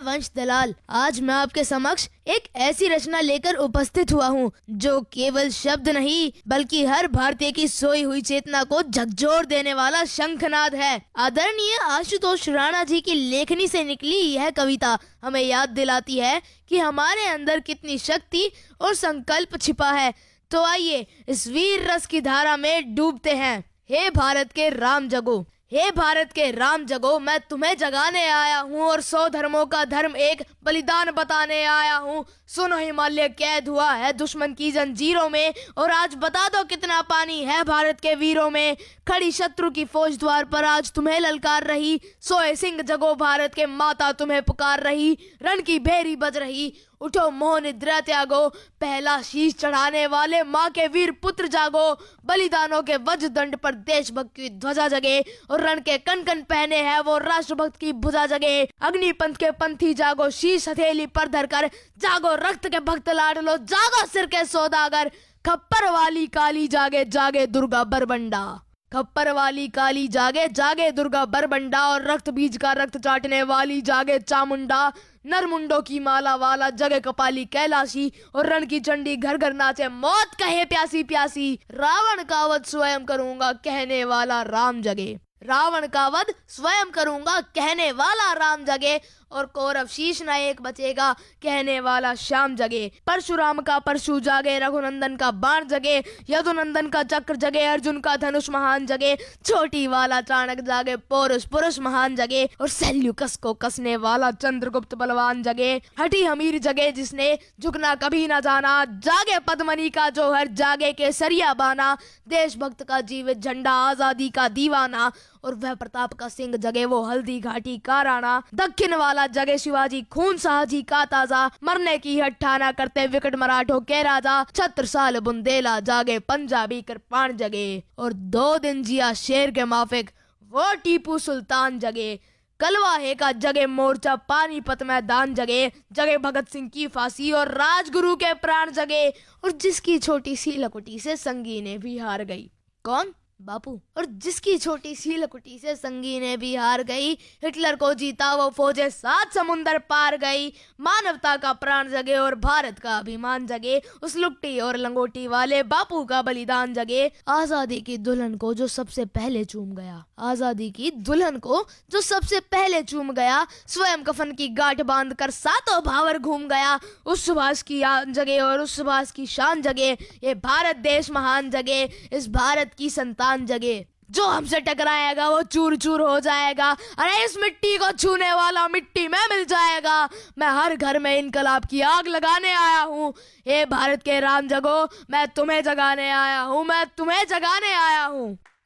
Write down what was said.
वंश दलाल। आज मैं आपके समक्ष एक ऐसी रचना लेकर उपस्थित हुआ हूँ जो केवल शब्द नहीं बल्कि हर भारतीय की सोई हुई चेतना को झकझोर देने वाला शंखनाद है। आदरणीय आशुतोष राणा जी की लेखनी से निकली यह कविता हमें याद दिलाती है कि हमारे अंदर कितनी शक्ति और संकल्प छिपा है। तो आइए इस वीर रस की धारा में डूबते हैं। हे भारत के राम जगो, हे भारत के राम जगो, मैं तुम्हें जगाने आया हूँ और 100 धर्मों का धर्म एक बलिदान बताने आया हूँ। सुनो, हिमालय कैद हुआ है दुश्मन की जंजीरों में और आज बता दो कितना पानी है भारत के वीरों में। खड़ी शत्रु की फौज द्वार पर आज तुम्हें ललकार रही, सोए सिंह जगो भारत के माता तुम्हें पुकार रही। रण की भेरी बज रही, उठो मोह निद्रा त्यागो, पहला शीश चढ़ाने वाले माँ के वीर पुत्र जागो। बलिदानों के वज्र दंड पर देशभक्त की ध्वजा जगे और रण के कन कन पहने हैं वो राष्ट्रभक्त की भुजा जगे। अग्निपंथ के पंथी जागो, शीश हथेली पर धरकर जागो, रक्त के भक्त लाडलो जागो, सिर के सौदागर। खप्पर वाली काली जागे जागे दुर्गा बरबंडा, खप्पर वाली काली जागे जागे दुर्गा बरबंडा। और रक्त बीज का रक्त चाटने वाली जागे चामुंडा। नरमुंडों की माला वाला जगे कपाली कैलाशी और रण की चंडी घर घर नाचे मौत कहे प्यासी प्यासी। रावण का वध स्वयं करूंगा कहने वाला राम जगे, रावण का वध स्वयं करूंगा कहने वाला राम जगे। और कौरव शीश न एक बचेगा कहने वाला श्याम जगे। परशुराम का परशु जागे, रघुनंदन का बाण जगे, यदुनंदन का चक्र जगे, अर्जुन का धनुष महान जगे। छोटी वाला चाणक जागे, पौरुष पुरुष महान जगे और सैल्यूकस को कसने वाला चंद्रगुप्त बलवान जगे। हठी हमीर जगे जिसने झुकना कभी न जाना, जागे पद्मनी का जौहर, जागे केसरिया बाना। देशभक्त का जीवित झंडा, आजादी का दीवाना और वह प्रताप का सिंह जगे वो हल्दी घाटी का राणा। दक्षिण वाला जगे शिवाजी, खून साहजी का ताजा, मरने की हट्ठाना करते विकट मराठों के राजा। छत्रसाल बुंदेला जागे, पंजाबी कृपाण जगे और 2 दिन जिया शेर के माफिक वो टीपू सुल्तान जगे। कलवाहे का जगे मोर्चा, पानीपत मैदान जगे, जगे भगत सिंह की फांसी और राजगुरु के प्राण जगे। और जिसकी छोटी सी लकुटी से संगीने भी हार गई, कौन? बापू। और जिसकी छोटी सी लकुटी से संगीने भी हार गई, हिटलर को जीता वो फौजें 7 समुंदर पार गई। मानवता का प्राण जगे और भारत का अभिमान जगे, उस लुट्टी और लंगोटी वाले बापू का बलिदान जगे। आजादी की दुल्हन को जो सबसे पहले चूम गया, आजादी की दुल्हन को जो सबसे पहले चूम गया, स्वयं कफन की गांठ बांध कर 7 भावर घूम गया। उस सुभाष की आन जगे और उस सुभाष की शान जगे, ये भारत देश महान जगे, इस भारत की संतान जगे। जो हमसे टकराएगा वो चूर चूर हो जाएगा, अरे इस मिट्टी को छूने वाला मिट्टी में मिल जाएगा। मैं हर घर में इनकलाब की आग लगाने आया हूँ। हे भारत के राम जगो, मैं तुम्हें जगाने आया हूँ, मैं तुम्हें जगाने आया हूँ।